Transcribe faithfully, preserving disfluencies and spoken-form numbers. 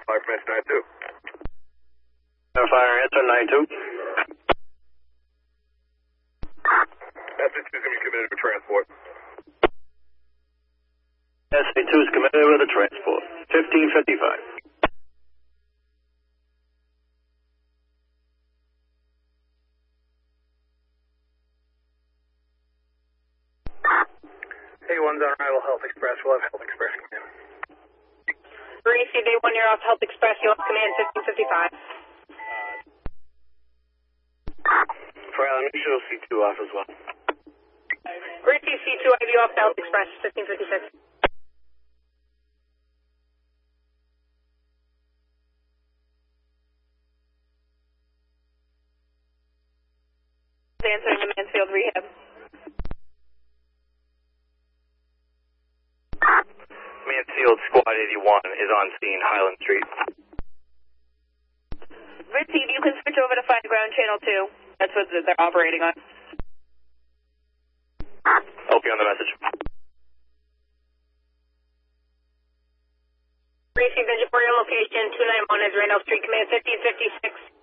Fire from answer nine two. Fire answer nine two. S A two is going to be committed to transport. S A two is committed with a transport. fifteen fifty-five. Hey, one's on arrival, Health Express. We'll have Health Express come in. Greasy, day one, you're off Health Express. You'll have command fifteen fifty-five. Fire, let me show C two off as well. Greasy, C two, I have you off Health Express, fifteen fifty-six. Answering the Mansfield Rehab. Mansfield Squad eighty-one is on scene, Highland Street. Ritzy, you can switch over to Fine Ground Channel two. That's what they're operating on. I'll be on the message. Greasy, Venture for your location, two nine one is Randolph Street, command fifteen fifty-six.